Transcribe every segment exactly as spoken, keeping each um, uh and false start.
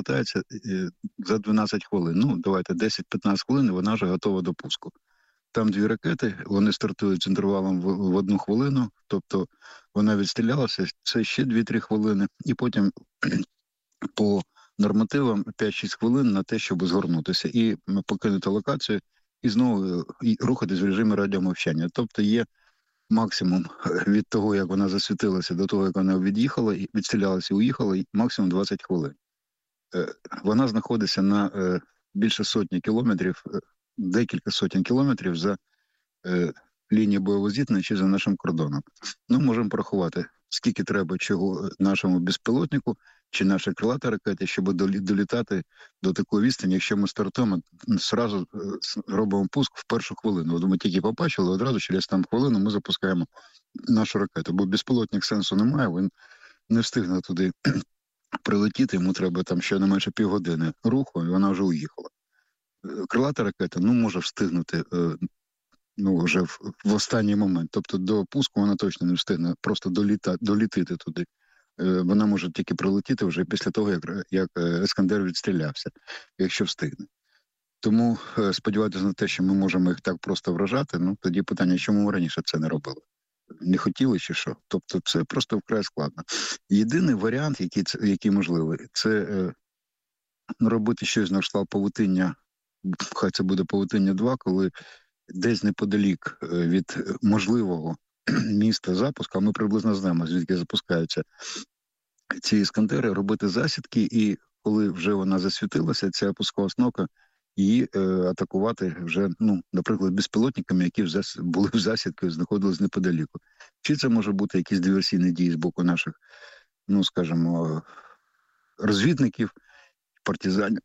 повертається за дванадцять хвилин. Ну, давайте, десять-п'ятнадцять хвилин, і вона вже готова до пуску. Там дві ракети, вони стартують з інтервалом в, в одну хвилину, тобто вона відстрілялася, це ще дві-три хвилини, і потім по нормативам п'ять-шість хвилин на те, щоб згорнутися і покинути локацію, і знову і рухатись в режимі радіомовчання. Тобто є максимум від того, як вона засвітилася, до того, як вона від'їхала, відстрілялася і уїхала, максимум двадцять хвилин. Вона знаходиться на більше сотні кілометрів, декілька сотень кілометрів за лінією бойового зіткнення чи за нашим кордоном. Ну, можемо порахувати, скільки треба чого нашому безпілотнику чи нашій крилатій ракеті, щоб долітати до такої відстані, якщо ми стартуємо, одразу робимо пуск в першу хвилину. От ми тільки побачили, одразу через там хвилину ми запускаємо нашу ракету. Бо безпілотник сенсу немає, він не встигне туди прилетіти, йому треба там ще не менше півгодини руху, і вона вже уїхала. Крилата ракета, ну, може встигнути ну, вже в, в останній момент. Тобто до пуску вона точно не встигне просто доліта, долітити туди. Вона може тільки прилетіти вже після того, як, як Ескандер відстрілявся, якщо встигне. Тому сподіватися на те, що ми можемо їх так просто вражати, ну, тоді питання, чому ми раніше це не робили? Не хотіли чи що? Тобто це просто вкрай складно. Єдиний варіант, який, який можливий, це е, робити щось на кшталт павутиння, хай це буде павутиння два, коли десь неподалік від можливого міста запуску, а ми приблизно знаємо, звідки запускаються ці іскандери, робити засідки, і коли вже вона засвітилася, ця пускова установка, її е, атакувати вже, ну, наприклад, безпілотниками, які вже були в засідку і знаходились неподаліку. Чи це може бути якісь диверсійні дії з боку наших, ну, скажімо, розвідників, партизанів,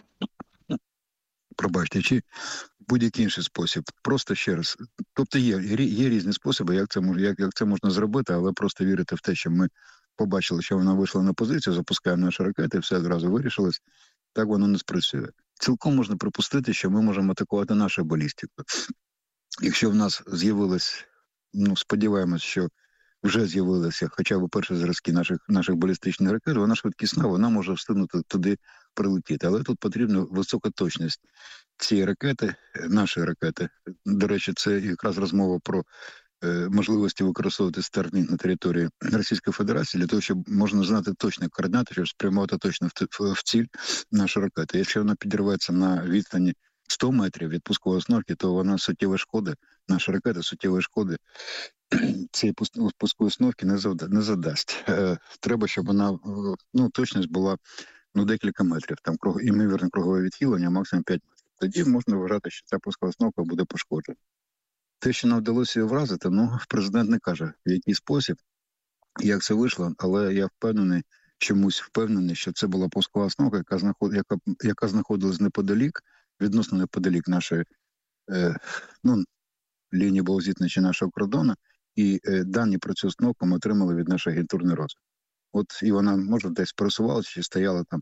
пробачте, чи будь-який інший спосіб. Просто ще раз. Тобто є, є різні способи, як це, як, як це можна зробити, але просто вірити в те, що ми побачили, що вона вийшла на позицію, запускаємо наші ракети, все одразу вирішилось, так воно не спрацює. Цілком можна припустити, що ми можемо атакувати нашу балістику. Якщо в нас з'явилось, ну, сподіваємось, що вже з'явилися хоча б перші зразки наших, наших балістичних ракет, вона швидкісна, вона може встигнути туди прилетіти. Але тут потрібна висока точність цієї ракети, нашої ракети. До речі, це якраз розмова про е, можливості використовувати Starlink на території Російської Федерації для того, щоб можна знати точні координати, щоб спрямувати точно в, в, в ціль нашу ракету. Якщо вона підірветься на відстані сто метрів від пускової установки, то вона суттєвої шкоди, наша ракета суттєвої шкоди цієї пускової установки не, завда, не задасть. Е, треба, щоб вона, ну, точність була, ну, декілька метрів, там, круг, імовірне кругове відхилення, максимум п'ять метрів. Тоді можна вважати, що ця пускова установка буде пошкоджена. Те, що нам вдалося її вразити, ну, президент не каже, в який спосіб, як це вийшло, але я впевнений, чомусь впевнений, що це була пускова установка, яка, знаход... яка... яка знаходилась неподалік, відносно неподалік нашої, е, ну, лінії бойового чи нашого кордону, і е, дані про цю установку ми отримали від нашої агентурної розвідки. От і вона, може, десь пересувалася, чи стояла там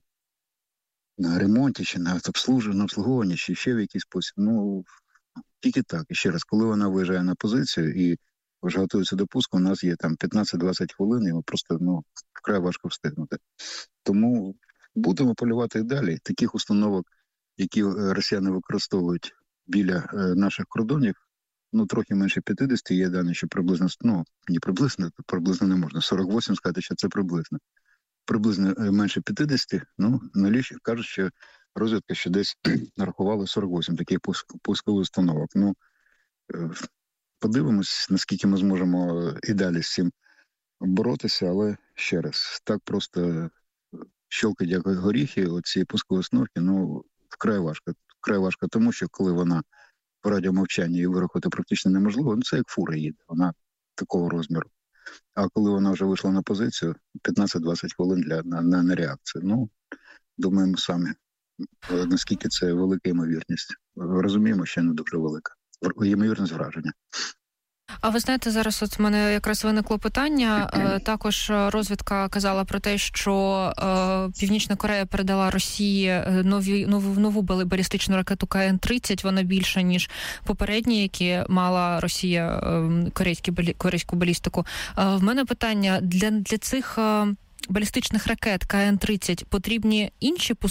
на ремонті, чи на обслуговуванні, на обслуговуванні, чи ще в якийсь спосіб. Ну, тільки так. І ще раз, коли вона виїжджає на позицію і вже готується до пуску, у нас є там п'ятнадцять-двадцять хвилин, і ми просто, ну, вкрай важко встигнути. Тому будемо полювати і далі. Таких установок, які росіяни використовують біля е, наших кордонів, ну, трохи менше п'ятдесят, є дані, що приблизно, ну, не приблизно, приблизно не можна, сорок вісім сказати, що це приблизно. Приблизно менше п'ятдесят, ну, налічі кажуть, що розвідка ще десь нарахувала сорок вісім таких пускових установок. Ну, подивимось, наскільки ми зможемо і далі з цим боротися, але ще раз, так просто щелкать як горіхи, оці пускові установки, ну, вкрай важко. Вкрай важко, тому що коли вона в радіомовчанні і вирахувати практично неможливо, ну, це як фура їде, вона такого розміру. А коли вона вже вийшла на позицію, п'ятнадцять-двадцять хвилин для, на, на, на реакцію. Ну, думаємо самі, наскільки це велика ймовірність. Розуміємо, що не дуже велика. Ймовірність враження. А ви знаєте, зараз от в мене якраз виникло питання. Також розвідка казала про те, що Північна Корея передала Росії нові, нову, нову балістичну ракету Ка Ен тридцять, вона більша, ніж попередні, які мала Росія корейську балістику. В мене питання, для, для цих балістичних ракет Ка Ен тридцять потрібні інші